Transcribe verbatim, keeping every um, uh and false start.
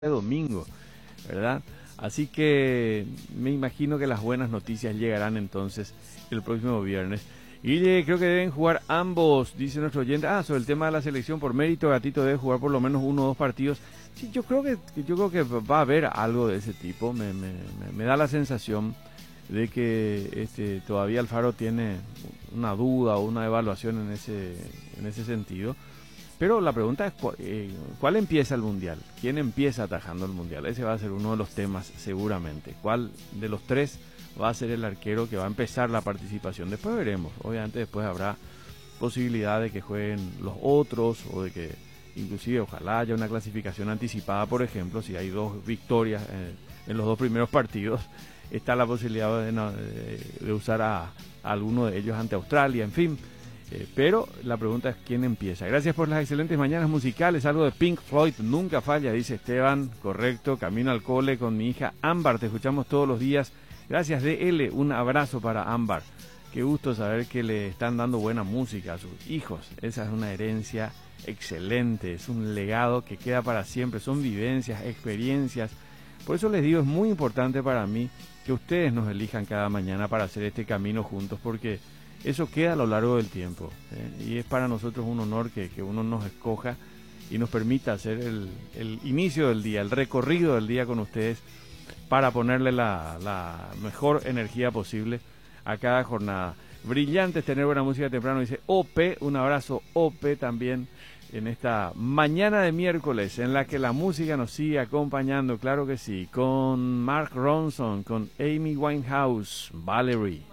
de domingo, ¿verdad? Así que me imagino que las buenas noticias llegarán entonces el próximo viernes. Y eh, creo que deben jugar ambos, dice nuestro oyente. Ah, sobre el tema de la selección, por mérito, Gatito debe jugar por lo menos uno o dos partidos. Sí, yo creo que yo creo que va a haber algo de ese tipo. Me, me, me, me da la sensación de que este, todavía Alfaro tiene una duda o una evaluación en ese, en ese sentido. Pero la pregunta es, eh, ¿cuál empieza el Mundial? ¿Quién empieza atajando el Mundial? Ese va a ser uno de los temas seguramente. ¿Cuál de los tres va a ser el arquero que va a empezar la participación? Después veremos. Obviamente después habrá posibilidad de que jueguen los otros o de que inclusive ojalá haya una clasificación anticipada, por ejemplo, si hay dos victorias eh, en los dos primeros partidos, está la posibilidad de, de, de usar a, a alguno de ellos ante Australia, en fin. Eh, pero la pregunta es quién empieza. Gracias por las excelentes mañanas musicales. Algo de Pink Floyd nunca falla, dice Esteban. Correcto, camino al cole con mi hija Ámbar. Te escuchamos todos los días. Gracias D L, un abrazo para Ámbar. Qué gusto saber que le están dando buena música a sus hijos. Esa es una herencia excelente, es un legado que queda para siempre. Son vivencias, experiencias. Por eso les digo, es muy importante para mí que ustedes nos elijan cada mañana para hacer este camino juntos, porque eso queda a lo largo del tiempo, ¿eh? Y es para nosotros un honor que, que uno nos escoja y nos permita hacer el, el inicio del día, el recorrido del día con ustedes para ponerle la, la mejor energía posible a cada jornada. Brillante es tener buena música temprano, dice O P, un abrazo O P también en esta mañana de miércoles en la que la música nos sigue acompañando, claro que sí, con Mark Ronson, con Amy Winehouse, Valerie.